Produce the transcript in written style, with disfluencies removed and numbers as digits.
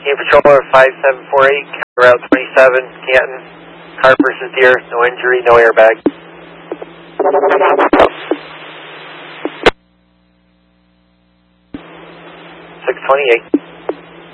Team Patroller 5748, Route 27, Canton. Car versus deer, no injury, no airbag. 628.